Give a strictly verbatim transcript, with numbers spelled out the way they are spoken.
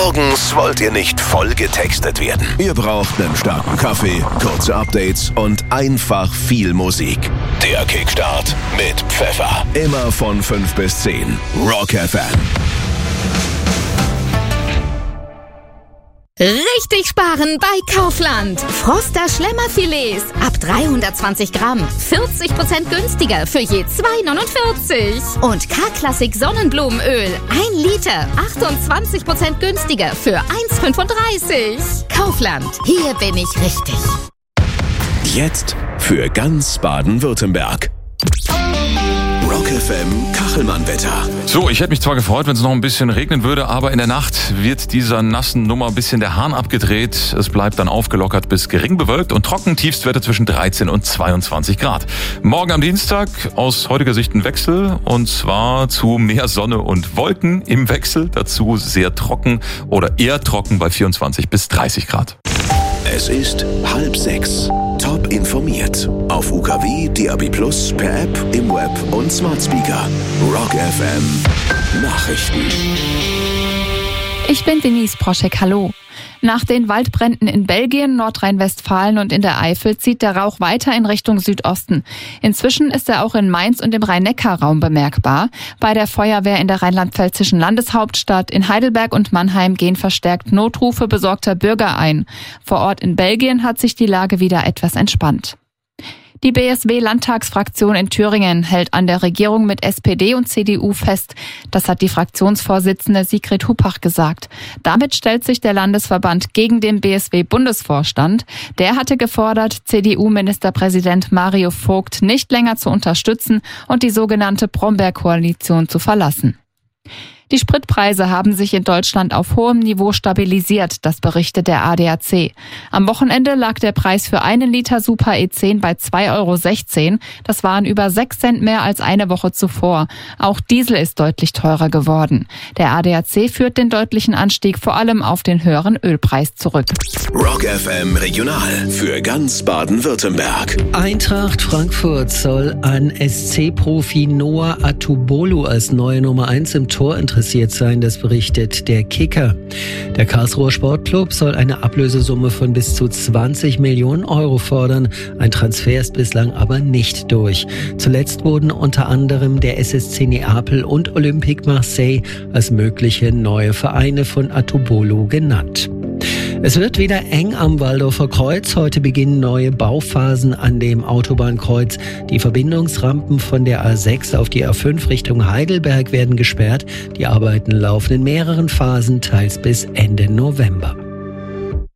Morgens wollt ihr nicht voll getextet werden. Ihr braucht einen starken Kaffee, kurze Updates und einfach viel Musik. Der Kickstart mit Pfeffer. Immer von fünf bis zehn. Rock F M. Richtig sparen bei Kaufland. Froster Schlemmerfilets ab dreihundertzwanzig Gramm. vierzig Prozent günstiger für je zwei neunundvierzig. Und K-Klassik Sonnenblumenöl. ein Liter. achtundzwanzig Prozent günstiger für eins fünfunddreißig. Kaufland. Hier bin ich richtig. Jetzt für ganz Baden-Württemberg. Rock F M Kachelmann-Wetter. So, ich hätte mich zwar gefreut, wenn es noch ein bisschen regnen würde, aber in der Nacht wird dieser nassen Nummer ein bisschen der Hahn abgedreht. Es bleibt dann aufgelockert bis gering bewölkt und trocken, Tiefstwerte zwischen dreizehn und zweiundzwanzig Grad. Morgen am Dienstag aus heutiger Sicht ein Wechsel, und zwar zu mehr Sonne und Wolken im Wechsel. Dazu sehr trocken oder eher trocken bei vierundzwanzig bis dreißig Grad. Es ist halb sechs. Top informiert. Auf U K W, D A B Plus, per App, im Web und Smart Speaker. Rock F M Nachrichten. Ich bin Denise Proschek, hallo. Nach den Waldbränden in Belgien, Nordrhein-Westfalen und in der Eifel zieht der Rauch weiter in Richtung Südosten. Inzwischen ist er auch in Mainz und im Rhein-Neckar-Raum bemerkbar. Bei der Feuerwehr in der rheinland-pfälzischen Landeshauptstadt in Heidelberg und Mannheim gehen verstärkt Notrufe besorgter Bürger ein. Vor Ort in Belgien hat sich die Lage wieder etwas entspannt. Die B S W-Landtagsfraktion in Thüringen hält an der Regierung mit S P D und C D U fest. Das hat die Fraktionsvorsitzende Sigrid Hupach gesagt. Damit stellt sich der Landesverband gegen den B S W-Bundesvorstand. Der hatte gefordert, C D U-Ministerpräsident Mario Vogt nicht länger zu unterstützen und die sogenannte Brombeer-Koalition zu verlassen. Die Spritpreise haben sich in Deutschland auf hohem Niveau stabilisiert, das berichtet der A D A C. Am Wochenende lag der Preis für einen Liter Super E zehn bei zwei Euro sechzehn. Das waren über sechs Cent mehr als eine Woche zuvor. Auch Diesel ist deutlich teurer geworden. Der A D A C führt den deutlichen Anstieg vor allem auf den höheren Ölpreis zurück. Rock F M Regional für ganz Baden-Württemberg. Eintracht Frankfurt soll an S C-Profi Noah Atubolu als neue Nummer eins im Tor interessiert sein, das berichtet der Kicker. Der Karlsruher Sportclub soll eine Ablösesumme von bis zu zwanzig Millionen Euro fordern. Ein Transfer ist bislang aber nicht durch. Zuletzt wurden unter anderem der S S C Neapel und Olympique Marseille als mögliche neue Vereine von Atubolu genannt. Es wird wieder eng am Waldorfer Kreuz. Heute beginnen neue Bauphasen an dem Autobahnkreuz. Die Verbindungsrampen von der A sechs auf die A fünf Richtung Heidelberg werden gesperrt. Die Arbeiten laufen in mehreren Phasen, teils bis Ende November.